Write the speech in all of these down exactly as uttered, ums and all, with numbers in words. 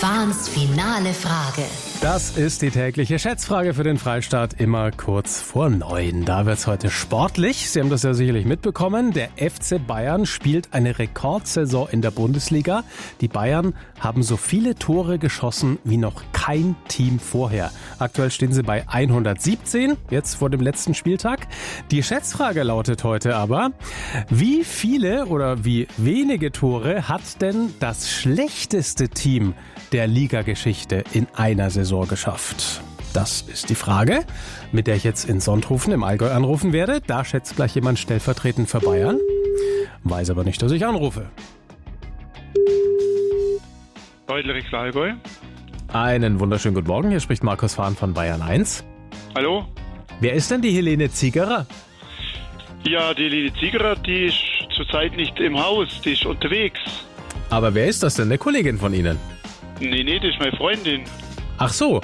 Fahns finale Frage. Das ist die tägliche Schätzfrage für den Freistaat, immer kurz vor neun. Da wird's heute sportlich. Sie haben das ja sicherlich mitbekommen. Der F C Bayern spielt eine Rekordsaison in der Bundesliga. Die Bayern haben so viele Tore geschossen wie noch kein Team vorher. Aktuell stehen sie bei hundertsiebzehn, jetzt vor dem letzten Spieltag. Die Schätzfrage lautet heute aber, wie viele oder wie wenige Tore hat denn das schlechteste Team der Ligageschichte in einer Saison geschafft? Das ist die Frage, mit der ich jetzt in Sonthofen im Allgäu anrufen werde. Da schätzt gleich jemand stellvertretend für Bayern. Weiß aber nicht, dass ich anrufe. Deutlich Allgäu. Einen wunderschönen guten Morgen. Hier spricht Markus Fahn von Bayern eins. Hallo? Wer ist denn die Helene Ziegerer? Ja, die Helene Ziegerer, die ist zurzeit nicht im Haus, die ist unterwegs. Aber wer ist das denn? Eine Kollegin von Ihnen? Nee, nee, das ist meine Freundin. Ach so.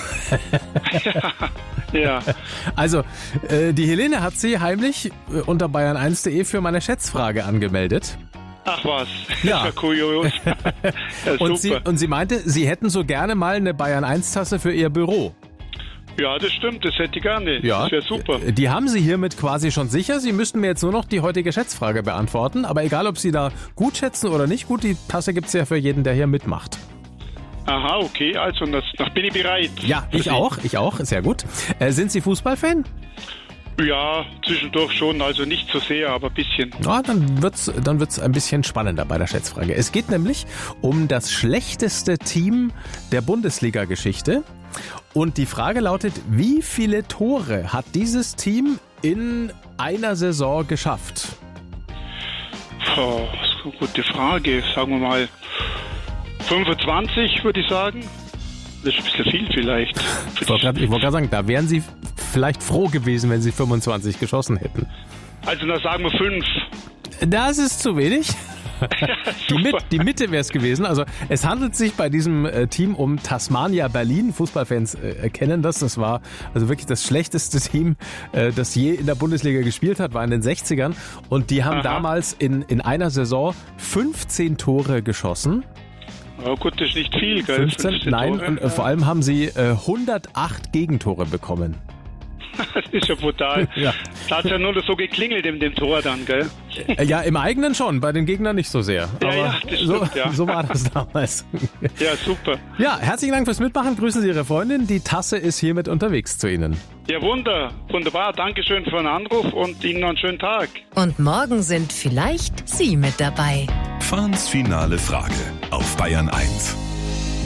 Ja. Also, äh, die Helene hat sie heimlich äh, unter bayern eins punkt de für meine Schätzfrage angemeldet. Ach was, Ja. das ist ja kurios. Ja, Und sie, super. und sie meinte, sie hätten so gerne mal eine Bayern eins Tasse für ihr Büro. Ja, das stimmt, das hätte ich gerne. Das wäre super. Die haben Sie hiermit quasi schon sicher. Sie müssten mir jetzt nur noch die heutige Schätzfrage beantworten. Aber egal, ob Sie da gut schätzen oder nicht gut, die Tasse gibt's ja für jeden, der hier mitmacht. Aha, okay, also das, das bin ich bereit. Ja, ich auch, ich auch, sehr gut. Äh, sind Sie Fußballfan? Ja, zwischendurch schon, also nicht so sehr, aber ein bisschen. Ja, dann wird's, dann wird's ein bisschen spannender bei der Schätzfrage. Es geht nämlich um das schlechteste Team der Bundesliga-Geschichte. Und die Frage lautet, wie viele Tore hat dieses Team in einer Saison geschafft? Oh, das ist eine gute Frage. Sagen wir mal fünfundzwanzig, würde ich sagen. Das ist ein bisschen viel vielleicht. Ich wollte gerade wollt sagen, da wären Sie vielleicht froh gewesen, wenn Sie fünfundzwanzig geschossen hätten. Also dann sagen wir fünf. Das ist zu wenig. Die, Mit, die Mitte wäre es gewesen. Also es handelt sich bei diesem äh, Team um Tasmania Berlin. Fußballfans äh, kennen das. Das war also wirklich das schlechteste Team, äh, das je in der Bundesliga gespielt hat, war in den sechzigern. Und die haben Aha. damals in, in einer Saison fünfzehn Tore geschossen. Oh gut, das ist nicht viel, gell? fünfzehn, fünfzehn nein, Tore. und äh, vor allem haben sie äh, hundertacht Gegentore bekommen. Das ist ja brutal. Ja. Da hat es ja nur so geklingelt in dem Tor dann, gell? Äh, ja, im eigenen schon, bei den Gegnern nicht so sehr. Ja, Aber ja, das so, stimmt, ja. so war das damals. Ja, super. Ja, herzlichen Dank fürs Mitmachen. Grüßen Sie Ihre Freundin. Die Tasse ist hiermit unterwegs zu Ihnen. Ja, wunder, wunderbar. Dankeschön für den Anruf und Ihnen noch einen schönen Tag. Und morgen sind vielleicht Sie mit dabei. Fahns finale Frage auf Bayern eins.